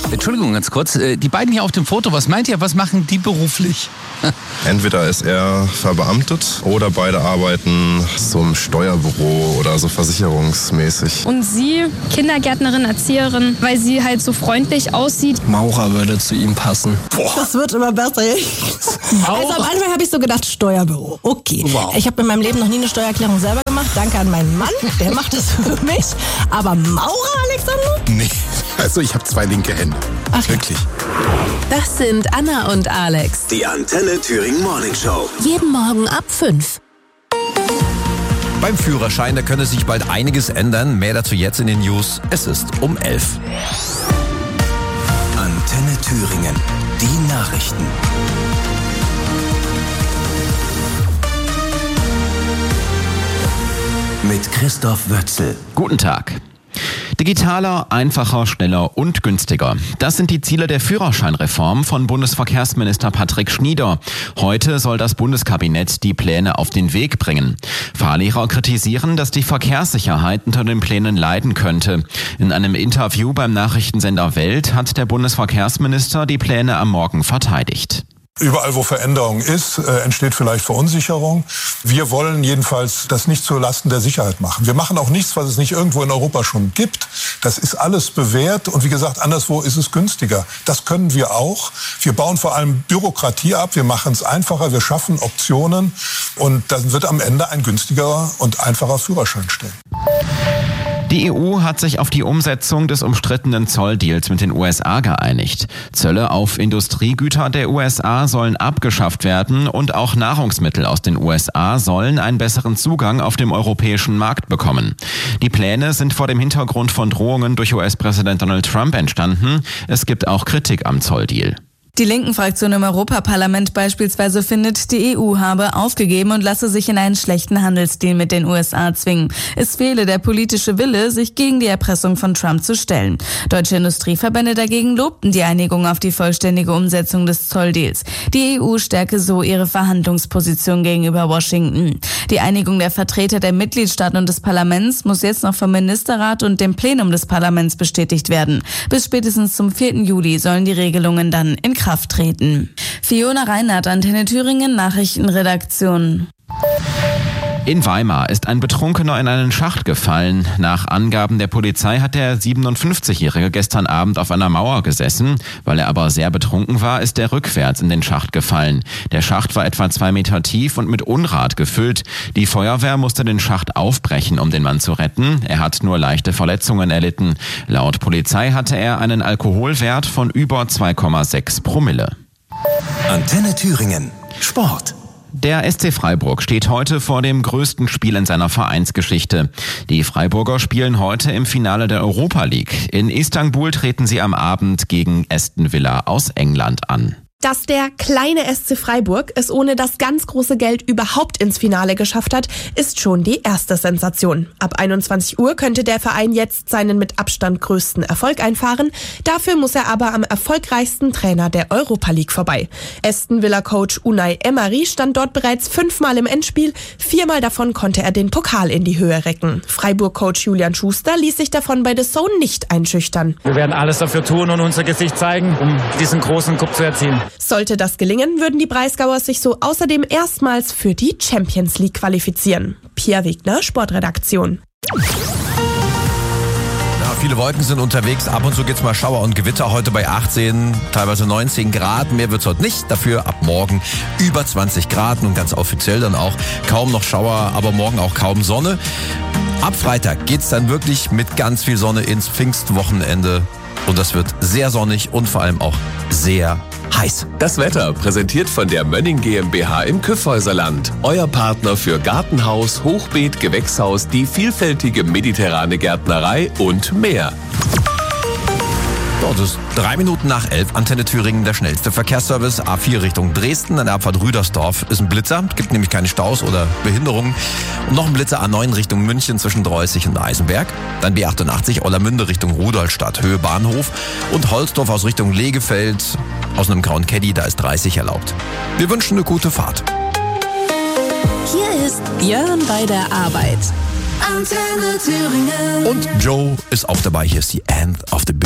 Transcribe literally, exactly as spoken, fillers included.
Entschuldigung, ganz kurz. Die beiden hier auf dem Foto, was meint ihr, was machen die beruflich? Entweder ist er verbeamtet oder beide arbeiten zum Steuerbüro oder so versicherungsmäßig. Und sie, Kindergärtnerin, Erzieherin, weil sie halt so freundlich aussieht. Maurer würde zu ihm passen. Boah. Das wird immer besser. Also am Anfang habe ich so gedacht, Steuerbüro. Okay. Wow. Ich habe in meinem Leben noch nie eine Steuererklärung selber gemacht. Danke an meinen Mann, der macht das für mich. Aber Maurer, Alexander? Nee, also ich habe zwei linke Hände. Ach, wirklich. Das sind Anna und Alex. Die Antenne Thüringen Morning Show. Jeden Morgen ab fünf. Beim Führerschein, da könnte sich bald einiges ändern. Mehr dazu jetzt in den News. Es ist um elf. Antenne Thüringen. Die Nachrichten. Mit Christoph Wötzel. Guten Tag. Digitaler, einfacher, schneller und günstiger. Das sind die Ziele der Führerscheinreform von Bundesverkehrsminister Patrick Schnieder. Heute soll das Bundeskabinett die Pläne auf den Weg bringen. Fahrlehrer kritisieren, dass die Verkehrssicherheit unter den Plänen leiden könnte. In einem Interview beim Nachrichtensender Welt hat der Bundesverkehrsminister die Pläne am Morgen verteidigt. Überall, wo Veränderung ist, äh, entsteht vielleicht Verunsicherung. Wir wollen jedenfalls das nicht zulasten der Sicherheit machen. Wir machen auch nichts, was es nicht irgendwo in Europa schon gibt. Das ist alles bewährt und wie gesagt, anderswo ist es günstiger. Das können wir auch. Wir bauen vor allem Bürokratie ab, wir machen es einfacher, wir schaffen Optionen und dann wird am Ende ein günstigerer und einfacher Führerschein stehen. Die E U hat sich auf die Umsetzung des umstrittenen Zolldeals mit den U S A geeinigt. Zölle auf Industriegüter der U S A sollen abgeschafft werden und auch Nahrungsmittel aus den U S A sollen einen besseren Zugang auf dem europäischen Markt bekommen. Die Pläne sind vor dem Hintergrund von Drohungen durch U S-Präsident Donald Trump entstanden. Es gibt auch Kritik am Zolldeal. Die Linken-Fraktion im Europaparlament beispielsweise findet, die E U habe aufgegeben und lasse sich in einen schlechten Handelsdeal mit den U S A zwingen. Es fehle der politische Wille, sich gegen die Erpressung von Trump zu stellen. Deutsche Industrieverbände dagegen lobten die Einigung auf die vollständige Umsetzung des Zolldeals. Die E U stärke so ihre Verhandlungsposition gegenüber Washington. Die Einigung der Vertreter der Mitgliedstaaten und des Parlaments muss jetzt noch vom Ministerrat und dem Plenum des Parlaments bestätigt werden. Bis spätestens zum vierten Juli sollen die Regelungen dann in Kraft treten. Fiona Reinhardt, Antenne Thüringen, Nachrichtenredaktion. In Weimar ist ein Betrunkener in einen Schacht gefallen. Nach Angaben der Polizei hat der siebenundfünfzigjährige gestern Abend auf einer Mauer gesessen. Weil er aber sehr betrunken war, ist er rückwärts in den Schacht gefallen. Der Schacht war etwa zwei Meter tief und mit Unrat gefüllt. Die Feuerwehr musste den Schacht aufbrechen, um den Mann zu retten. Er hat nur leichte Verletzungen erlitten. Laut Polizei hatte er einen Alkoholwert von über zwei Komma sechs Promille. Antenne Thüringen. Sport. Der S C Freiburg steht heute vor dem größten Spiel in seiner Vereinsgeschichte. Die Freiburger spielen heute im Finale der Europa League. In Istanbul treten sie am Abend gegen Aston Villa aus England an. Dass der kleine S C Freiburg es ohne das ganz große Geld überhaupt ins Finale geschafft hat, ist schon die erste Sensation. Ab einundzwanzig Uhr könnte der Verein jetzt seinen mit Abstand größten Erfolg einfahren. Dafür muss er aber am erfolgreichsten Trainer der Europa League vorbei. Aston Villa Coach Unai Emery stand dort bereits fünfmal im Endspiel. Viermal davon konnte er den Pokal in die Höhe recken. Freiburg Coach Julian Schuster ließ sich davon bei The Zone nicht einschüchtern. Wir werden alles dafür tun und unser Gesicht zeigen, um diesen großen Cup zu erzielen. Sollte das gelingen, würden die Breisgauer sich so außerdem erstmals für die Champions League qualifizieren. Pia Wegner, Sportredaktion. Ja, viele Wolken sind unterwegs. Ab und zu gibt's mal Schauer und Gewitter. Heute bei achtzehn, teilweise neunzehn Grad. Mehr wird's heute nicht. Dafür ab morgen über zwanzig Grad. Und ganz offiziell dann auch kaum noch Schauer, aber morgen auch kaum Sonne. Ab Freitag geht's dann wirklich mit ganz viel Sonne ins Pfingstwochenende. Und das wird sehr sonnig und vor allem auch sehr heiß. Das Wetter präsentiert von der Mönning GmbH im Kyffhäuserland. Euer Partner für Gartenhaus, Hochbeet, Gewächshaus, die vielfältige mediterrane Gärtnerei und mehr. So, das ist drei Minuten nach elf. Antenne Thüringen, der schnellste Verkehrsservice. A vier Richtung Dresden, an der Abfahrt Rüdersdorf ist ein Blitzer. Gibt nämlich keine Staus oder Behinderungen. Und noch ein Blitzer A neun Richtung München zwischen Dreußig und Eisenberg. Dann B achtundachtzig Ollermünde Richtung Rudolstadt, Höhe Bahnhof. Und Holzdorf aus Richtung Lehgefeld. Aus einem grauen Caddy, da ist dreißig erlaubt. Wir wünschen eine gute Fahrt. Hier ist Björn bei der Arbeit. Und Joe ist auch dabei. Hier ist die End of the